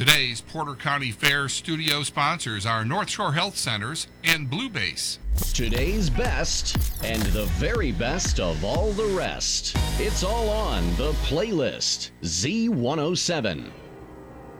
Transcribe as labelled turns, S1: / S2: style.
S1: Today's Porter County Fair studio sponsors are North Shore Health Centers and Blue Base.
S2: Today's best and the very best of all the rest. It's all on the playlist. Z107.